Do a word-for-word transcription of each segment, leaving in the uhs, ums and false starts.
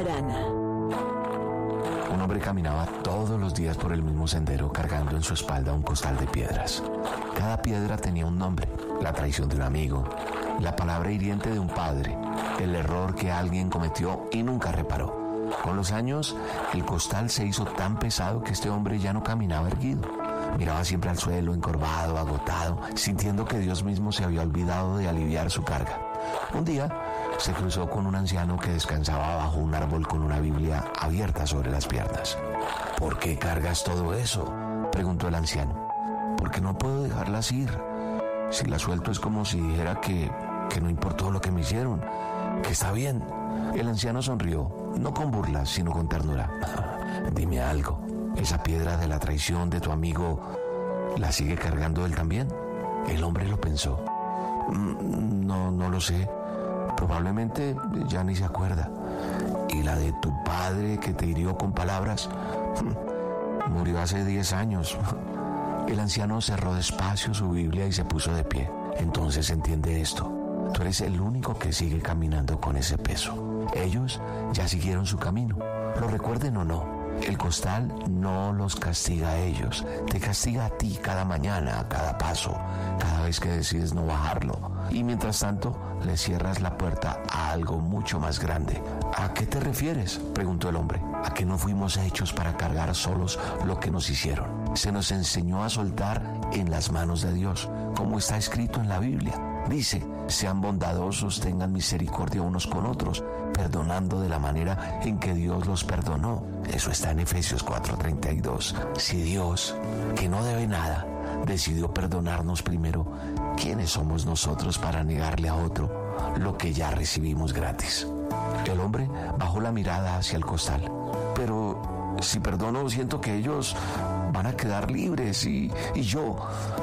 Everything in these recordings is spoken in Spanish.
Arana. Un hombre caminaba todos los días por el mismo sendero cargando en su espalda un costal de piedras. Cada piedra tenía un nombre: la traición de un amigo, la palabra hiriente de un padre, el error que alguien cometió y nunca reparó. Con los años, el costal se hizo tan pesado que este hombre ya no caminaba erguido. Miraba siempre al suelo, encorvado, agotado, sintiendo que Dios mismo se había olvidado de aliviar su carga. Un día se cruzó con un anciano que descansaba bajo un árbol con una Biblia abierta sobre las piernas. ¿Por qué cargas todo eso?, preguntó el anciano. Porque no puedo dejarlas ir. Si las suelto es como si dijera que, que no importó lo que me hicieron, que está bien. El anciano sonrió, no con burla, sino con ternura. Dime algo, ¿esa piedra de la traición de tu amigo la sigue cargando él también? El hombre lo pensó. No, no lo sé. Probablemente ya ni se acuerda. ¿Y la de tu padre que te hirió con palabras? Murió hace diez años. El anciano cerró despacio su Biblia y se puso de pie. Entonces entiende esto. Tú eres el único que sigue caminando con ese peso. Ellos ya siguieron su camino. Lo recuerden o no, el costal no los castiga a ellos. Te castiga a ti cada mañana, a cada paso, cada vez que decides no bajarlo. Y mientras tanto, le cierras la puerta a algo mucho más grande. ¿A qué te refieres?, preguntó el hombre. A que no fuimos hechos para cargar solos lo que nos hicieron. Se nos enseñó a soltar en las manos de Dios, como está escrito en la Biblia. Dice: sean bondadosos, tengan misericordia unos con otros, perdonando de la manera en que Dios los perdonó. Eso está en Efesios cuatro treinta y dos. Si Dios, que no debe nada, decidió perdonarnos primero, ¿quiénes somos nosotros para negarle a otro lo que ya recibimos gratis? El hombre bajó la mirada hacia el costal. Pero si perdono, siento que ellos van a quedar libres y, y yo...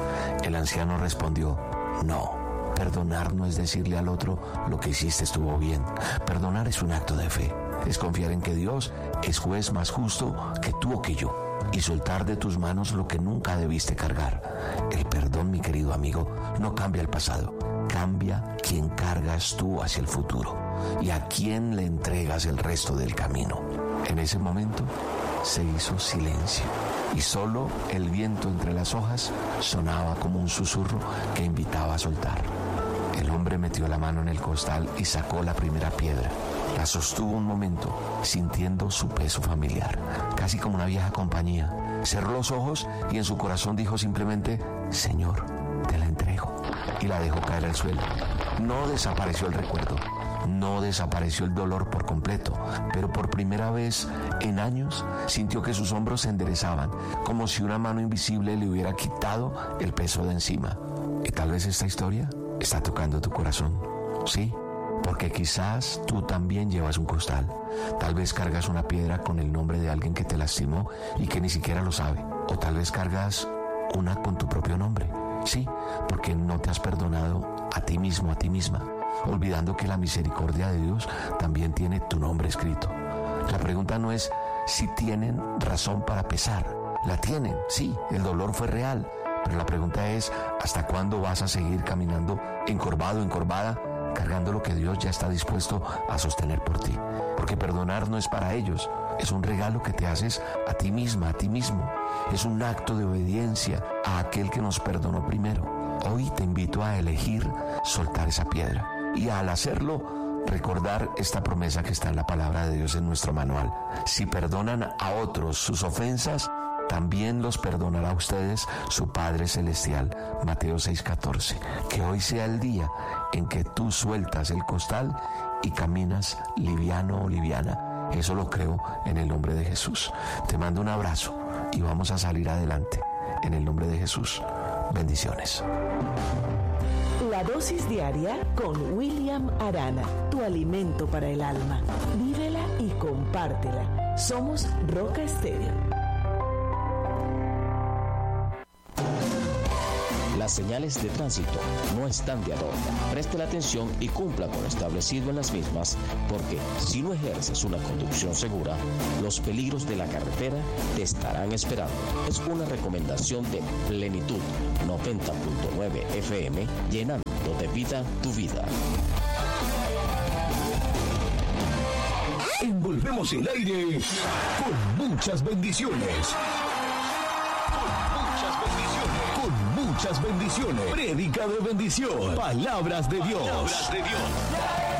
El anciano respondió: no. Perdonar no es decirle al otro lo que hiciste estuvo bien. Perdonar es un acto de fe. Es confiar en que Dios es juez más justo que tú o que yo. Y soltar de tus manos lo que nunca debiste cargar. El perdón, mi querido amigo, no cambia el pasado. Cambia quien cargas tú hacia el futuro y a quién le entregas el resto del camino. En ese momento se hizo silencio y solo el viento entre las hojas sonaba como un susurro que invitaba a soltar. El hombre metió la mano en el costal y sacó la primera piedra. La sostuvo un momento, sintiendo su peso familiar, casi como una vieja compañía. Cerró los ojos y en su corazón dijo simplemente: Señor, te la entrego. Y la dejó caer al suelo. No desapareció el recuerdo, no desapareció el dolor por completo, pero por primera vez en años sintió que sus hombros se enderezaban, como si una mano invisible le hubiera quitado el peso de encima. Y tal vez esta historia está tocando tu corazón, ¿sí? Porque quizás tú también llevas un costal. Tal vez cargas una piedra con el nombre de alguien que te lastimó y que ni siquiera lo sabe. O tal vez cargas una con tu propio nombre. Sí, porque no te has perdonado a ti mismo, a ti misma, olvidando que la misericordia de Dios también tiene tu nombre escrito. La pregunta no es si tienen razón para pesar. La tienen, sí, el dolor fue real. Pero la pregunta es: ¿hasta cuándo vas a seguir caminando encorvado, encorvada, cargando lo que Dios ya está dispuesto a sostener por ti? Porque perdonar no es para ellos, es un regalo que te haces a ti misma, a ti mismo. Es un acto de obediencia a aquel que nos perdonó primero. Hoy te invito a elegir soltar esa piedra y al hacerlo, recordar esta promesa que está en la palabra de Dios en nuestro manual. Si perdonan a otros sus ofensas, también los perdonará a ustedes su Padre Celestial. Mateo seis catorce. Que hoy sea el día en que tú sueltas el costal y caminas liviano o liviana. Eso lo creo en el nombre de Jesús. Te mando un abrazo y vamos a salir adelante. En el nombre de Jesús. Bendiciones. La dosis diaria con William Arana, tu alimento para el alma. Vívela y compártela. Somos Roca Estéreo. Las señales de tránsito no están de adorno. Preste la atención y cumpla con lo establecido en las mismas, porque si no ejerces una conducción segura, los peligros de la carretera te estarán esperando. Es una recomendación de Plenitud noventa punto nueve F M, llenando de vida tu vida. Envolvemos el aire con muchas bendiciones. Con muchas bendiciones. Con muchas bendiciones. Prédica de bendición. Palabras de Dios. Palabras de Dios.